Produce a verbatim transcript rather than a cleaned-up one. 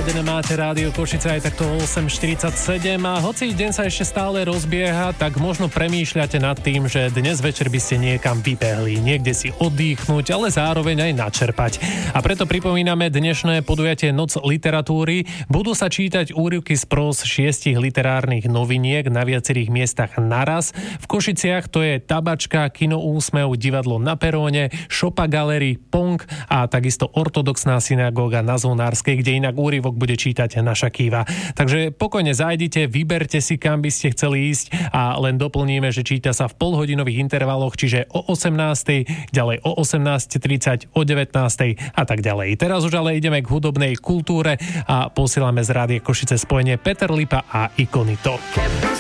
naladené máte rádio Košice aj takto osem štyridsaťsedem a hoci deň sa ešte stále rozbieha, tak možno premýšľate nad tým, že dnes večer by ste niekam vybehli, niekde si oddychnúť, ale zároveň aj načerpať. A preto pripomíname dnešné podujatie Noc literatúry. Budú sa čítať úryvky z prós šiestich literárnych noviniek na viacerých miestach naraz. V Košiciach to je Tabačka, Kino Úsmev, Divadlo na peróne, Šopa Gallery, Pong a takisto ortodoxná synagóga na Zvonárskej, kde inak úryvok bude čítať naša Kýva. Takže pokojne zajdite, vyberte si, kam by ste chceli ísť a len doplníme, že číta sa v polhodinových intervaloch, čiže o osemnástej, ďalej o osemnásť tridsať, o devätnástej a tak ďalej. Teraz už ale ideme k hudobnej kultúre a posielame z Rádia Košice spojenie Peter Lipa a Ikonito.